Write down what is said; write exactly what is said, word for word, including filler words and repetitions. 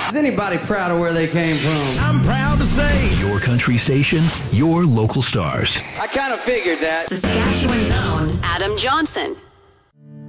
Is anybody proud of where they came from? I'm proud to say. Your country station, your local stars. I kind of figured that. Saskatchewan's own Adam Johnson.